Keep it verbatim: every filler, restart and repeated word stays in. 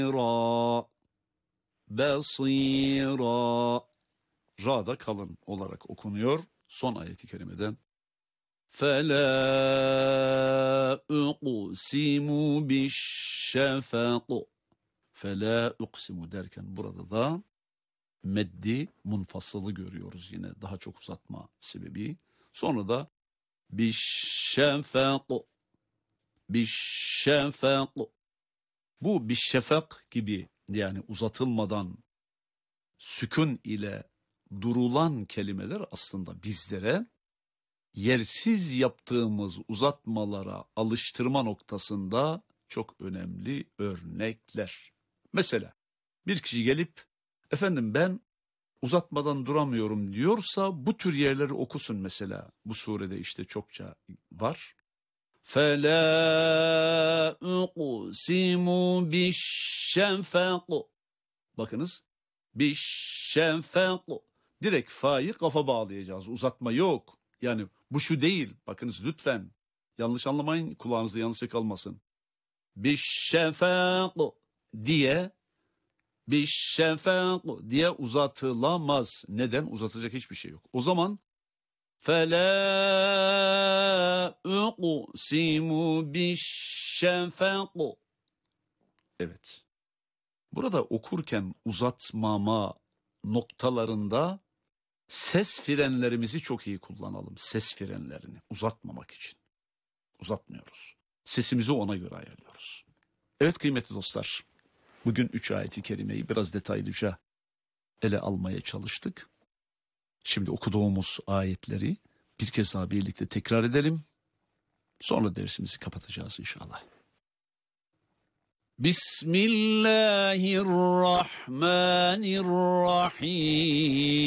Ra, basira. Ra da kalın olarak okunuyor. Son ayeti kerimeden. فَلَا اُقْسِمُ بِالشَّفَقِ. فَلَا اُقْسِمُ derken burada da meddi munfasılı görüyoruz yine daha çok uzatma sebebi. Sonra da bişşefak, bişşefak. Bu bişşefak gibi yani uzatılmadan sükun ile durulan kelimeler aslında bizlere yersiz yaptığımız uzatmalara alıştırma noktasında çok önemli örnekler. Mesela bir kişi gelip efendim ben uzatmadan duramıyorum diyorsa bu tür yerleri okusun mesela. Bu surede işte çokça var. فَلَا اُقْسِمُ بِالشَّفَقِ. Bakınız. بِالشَّفَقِ. Direkt fa'yı kafa bağlayacağız. Uzatma yok. Yani bu şu değil. Bakınız lütfen. Yanlış anlamayın. Kulağınızda yanlış kalmasın. بِالشَّفَقِ diye bişşefak diye uzatılamaz. Neden? Uzatacak hiçbir şey yok. O zaman فَلَا اُقْسِمُ بِالشَّفَقِ. Evet. Burada okurken uzatmama noktalarında ses frenlerimizi çok iyi kullanalım. Ses frenlerini uzatmamak için. Uzatmıyoruz. Sesimizi ona göre ayarlıyoruz. Evet kıymetli dostlar. Bugün üç ayeti kerimeyi biraz detaylıca ele almaya çalıştık. Şimdi okuduğumuz ayetleri bir kez daha birlikte tekrar edelim. Sonra dersimizi kapatacağız inşallah. Bismillahirrahmanirrahim.